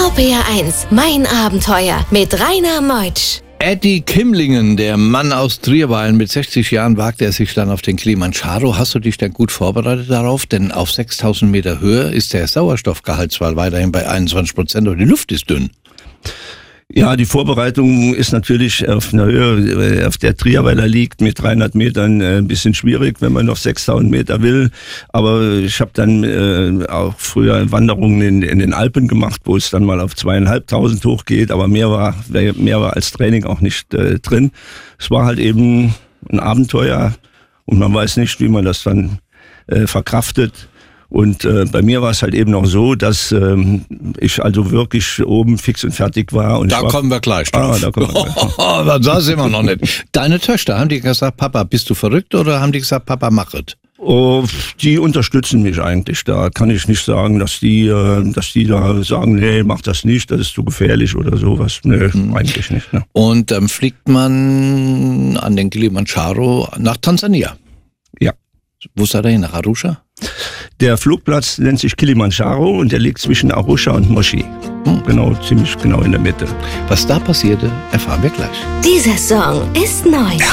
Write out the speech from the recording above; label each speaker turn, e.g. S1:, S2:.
S1: RPR 1, mein Abenteuer mit Rainer Meutsch.
S2: Eddie Kimlingen, der Mann aus Trierweilen, mit 60 Jahren wagt er sich dann auf den Kilimanjaro. Hast du dich denn gut vorbereitet darauf? Denn auf 6000 Meter Höhe ist der Sauerstoffgehalt zwar weiterhin bei 21%, aber die Luft ist dünn.
S3: Ja, die Vorbereitung ist natürlich auf einer Höhe, auf der Trierweiler liegt, mit 300 Metern ein bisschen schwierig, wenn man noch 6000 Meter will. Aber ich habe dann auch früher Wanderungen in den Alpen gemacht, wo es dann mal auf 2500 hochgeht. Aber mehr war als Training auch nicht drin. Es war halt eben ein Abenteuer und man weiß nicht, wie man das dann verkraftet. Und bei mir war es halt eben auch so, dass ich also wirklich oben fix und fertig war. Und
S2: kommen wir gleich drauf.
S3: Da kommen wir gleich drauf.
S2: Da sind wir noch nicht. Deine Töchter, haben die gesagt, Papa, bist du verrückt, oder haben die gesagt, Papa, mach es?
S3: Oh, die unterstützen mich eigentlich. Da kann ich nicht sagen, dass die da sagen, nee, mach das nicht, das ist zu gefährlich oder sowas. Nee, eigentlich nicht. Ne?
S2: Und dann fliegt man an den Kilimanjaro nach Tansania.
S3: Ja.
S2: Wo seid ihr hin? Nach Arusha?
S3: Der Flugplatz nennt sich Kilimanjaro und der liegt zwischen Arusha und Moshi. Genau, ziemlich genau in der Mitte.
S2: Was da passierte, erfahren wir gleich.
S1: Dieser Song ist neu.